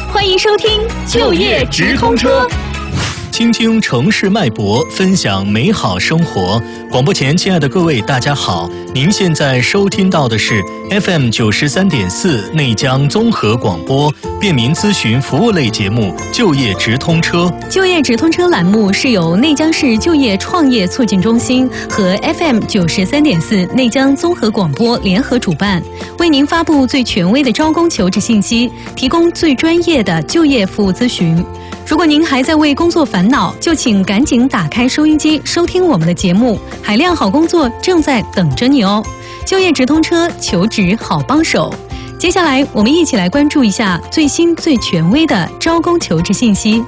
欢迎收听就业直通车。 倾听城市脉搏，分享美好生活。广播前，亲爱的各位，大家好！您现在收听到的是 FM 93.4内江综合广播便民咨询服务类节目《就业直通车》。 就业直通车栏目是由内江市就业创业促进中心和 FM 93.4内江综合广播联合主办，为您发布最权威的招工求职信息，提供最专业的就业服务咨询。如果您还在为工作烦恼，就请赶紧打开收音机收听我们的节目，海量好工作正在等着你哦！就业直通车，求职好帮手。接下来，我们一起来关注一下最新最权威的招工求职信息。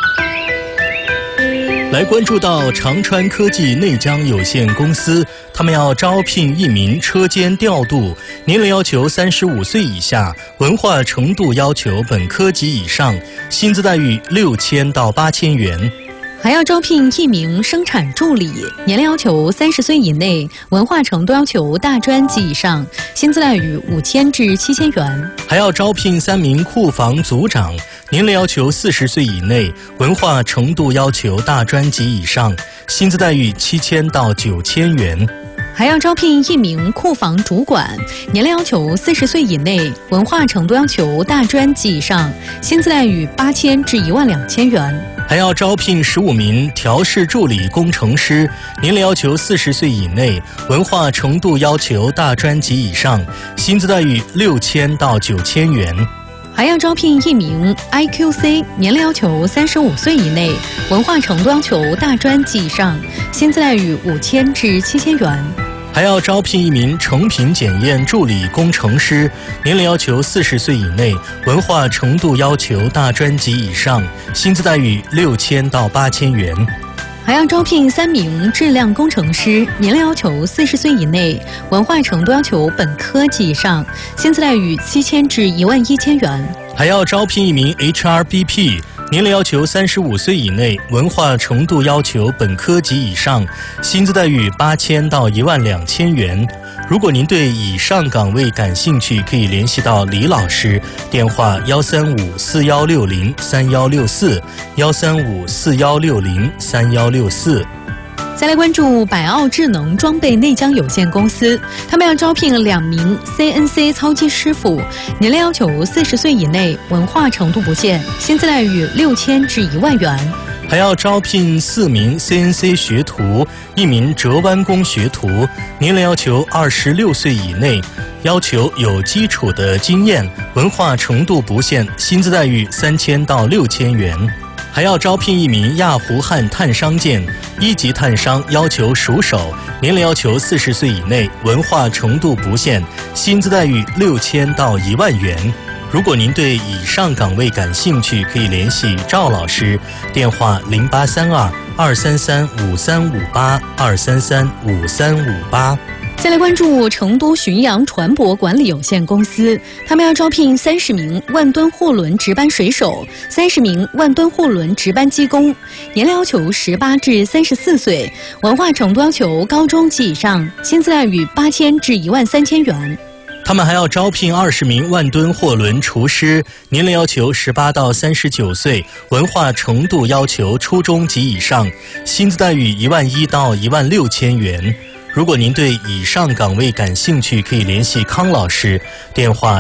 来关注到长川科技内江有限公司，他们要招聘一名车间调度，年龄要求35岁以下，文化程度要求本科及以上，薪资待遇6000到8000元。 还要招聘一名生产助理，年龄要求30岁以内，文化程度要求大专及以上，薪资待遇5000至7000元。 还要招聘3名库房组长，年龄要求40岁以内，文化程度要求大专及以上，薪资待遇7000到9000元。 还要招聘一名库房主管，年龄要求40岁以内，文化程度要求大专及以上，薪资待遇8000至12000元。 还要招聘15名调试助理工程师，年龄要求40岁以内，文化程度要求大专及以上，薪资待遇6000到9000元。 还要招聘一名 IQC， 年龄要求35岁以内，文化程度要求大专及以上，薪资待遇5000至7000元。 还要招聘一名成品检验助理工程师，年龄要求40岁以内，文化程度要求大专及以上，薪资待遇6000到8000元。 还要招聘3名质量工程师，年龄要求40岁以内，文化程度要求本科及以上，薪资待遇7000至11000元。 还要招聘一名 HRBP， 年龄要求35岁以内，文化程度要求本科及以上，薪资待遇8000到12000元。如果您对以上岗位感兴趣，可以联系到李老师，电话13541603164，13541603164。 再来关注百奥智能装备内江有限公司，他们要招聘2名 CNC 操机师傅，年龄要求40岁以内，文化程度不限，薪资待遇6000至10000元。 还要招聘4名 CNC 学徒，1名折弯工学徒，年龄要求26岁以内，要求有基础的经验，文化程度不限，薪资待遇3000到6000元。还要招聘1名亚湖汉碳商件1级碳商，要求熟手，年龄要求40岁以内，文化程度不限，薪资待遇6000到10000元。如果您对以上岗位感兴趣，可以联系赵老师，电话0832-233-5358，233-5358。 再来关注成都巡洋船舶管理有限公司，他们要招聘30名万吨货轮值班水手，30名万吨货轮值班机工，年龄要求18至34岁，文化程度要求高中及以上，薪资待遇8000至13000元。 他们还要招聘20名万吨货轮厨师，年龄要求18到39岁，文化程度要求初中及以上，薪资待遇11000到16000元。如果您对以上岗位感兴趣，可以联系康老师，电话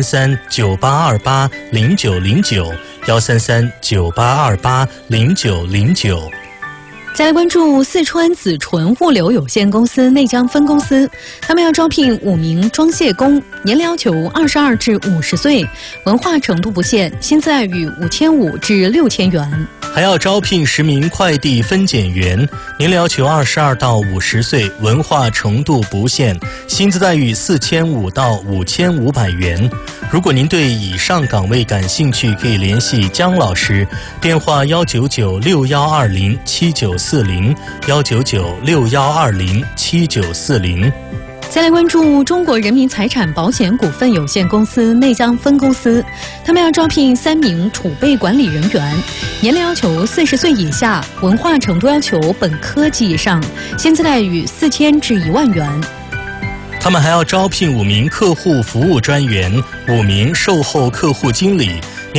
133-9828-0909，133-9828-0909。 再来关注四川紫纯物流有限公司内江分公司，他们要招聘5名装卸工，年龄要求22至50岁，文化程度不限，薪资待遇5500至6000元。 还要招聘10名快递分拣员，年龄要求22到50岁，文化程度不限，薪资待遇4500到5500元。如果您对以上岗位感兴趣，可以联系姜老师，电话19961207940，19961207940。 再来关注中国人民财产保险股份有限公司内江分公司，他们要招聘3名储备管理人员，年龄要求40岁以下，文化程度要求本科及以上，薪资待遇4000至10000元。 他们还要招聘5名客户服务专员，5名售后客户经理，